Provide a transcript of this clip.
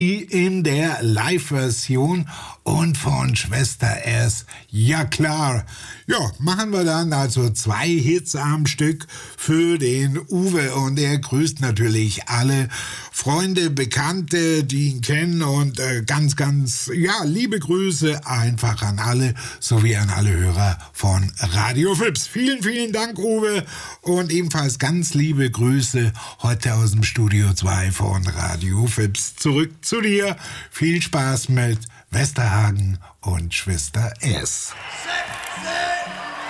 in der Live-Version und von Schwester S. Ja klar. Ja, machen wir dann also 2 Hits am Stück für den Uwe und er grüßt natürlich alle Freunde, Bekannte, die ihn kennen und ganz, liebe Grüße einfach an alle sowie an alle Hörer von Radio Fips. Vielen, vielen Dank, Uwe, und ebenfalls ganz liebe Grüße heute aus dem Studio 2 von Radio Fips. Zurück zu dir. Viel Spaß mit Westerhagen und Schwester S. Sexy.